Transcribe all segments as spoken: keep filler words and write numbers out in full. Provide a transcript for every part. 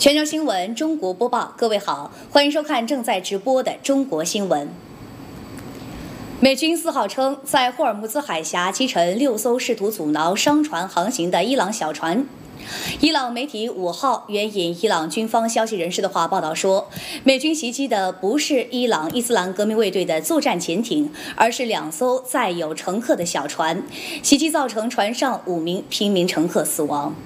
全球新闻中国播报，各位好，欢迎收看正在直播的中国新闻。美军四号称，在霍尔木兹海峡击沉六艘试图阻挠商船航行的伊朗小船。伊朗媒体五号援引伊朗军方消息人士的话报道说，美军袭击的不是伊朗伊斯兰革命卫队的作战潜艇，而是两艘载有乘客的小船。袭击造成船上五名平民乘客死亡。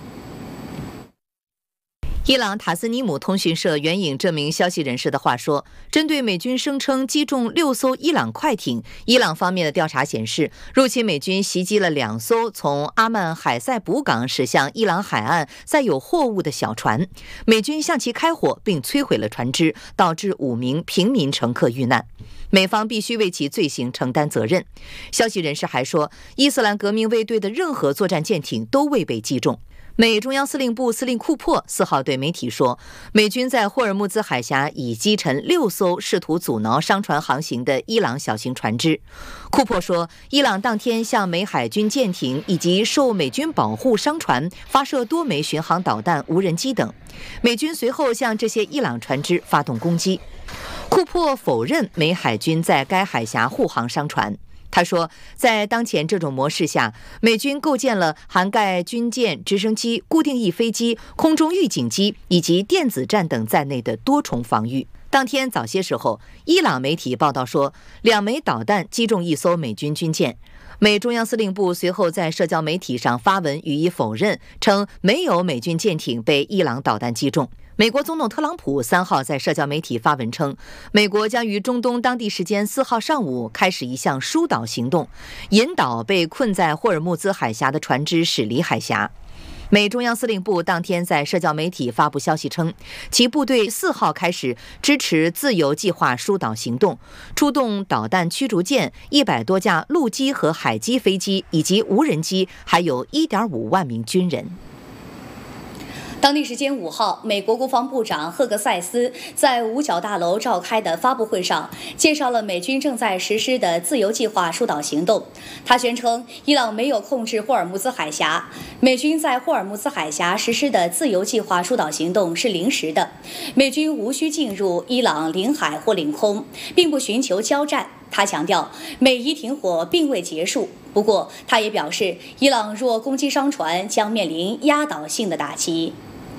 伊朗塔斯尼姆通讯社援引这名消息人士的话说，针对美军声称击中六艘伊朗快艇，伊朗方面的调查显示，入侵美军袭击了两艘从阿曼海塞卜港驶向伊朗海岸载有货物的小船，美军向其开火并摧毁了船只，导致五名平民乘客遇难。美方必须为其罪行承担责任。消息人士还说，伊斯兰革命卫队的任何作战舰艇都未被击中。美中央司令部司令库珀四号对媒体说，美军在霍尔木兹海峡已击沉六艘试图阻挠商船航行的伊朗小型船只。库珀说，伊朗当天向美海军舰艇以及受美军保护商船发射多枚巡航导弹、无人机等，美军随后向这些伊朗船只发动攻击。库珀否认美海军在该海峡护航商船。他说，在当前这种模式下，美军构建了涵盖军舰、直升机、固定翼飞机、空中预警机以及电子战等在内的多重防御。当天早些时候，伊朗媒体报道说，两枚导弹击中一艘美军军舰。美中央司令部随后在社交媒体上发文予以否认，称没有美军舰艇被伊朗导弹击中。美国总统特朗普三号在社交媒体发文称，美国将于中东当地时间四号上午开始一项疏导行动，引导被困在霍尔木兹海峡的船只驶离海峡。美中央司令部当天在社交媒体发布消息称，其部队四号开始支持自由计划疏导行动，出动导弹驱逐舰、一百多架陆基和海基飞机以及无人机，还有 一点五万名军人。 当地时间五号，美国国防部长赫格塞斯在五角大楼召开的发布会上，介绍了美军正在实施的自由计划疏导行动。他宣称，伊朗没有控制霍尔木兹海峡，美军在霍尔木兹海峡实施的自由计划疏导行动是临时的，美军无需进入伊朗领海或领空，并不寻求交战。他强调，美伊停火并未结束。不过，他也表示，伊朗若攻击商船，将面临压倒性的打击。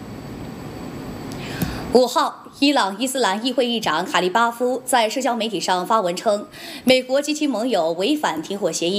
五号，伊朗伊斯兰议会议长卡利巴夫在社交媒体上发文称，美国及其盟友违反停火协议。